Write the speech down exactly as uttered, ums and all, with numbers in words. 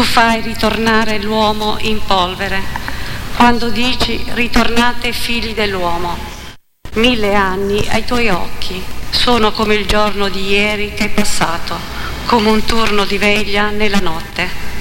fai ritornare l'uomo in polvere, quando dici ritornate figli dell'uomo. Mille anni ai tuoi occhi sono come il giorno di ieri che è passato, come un turno di veglia nella notte.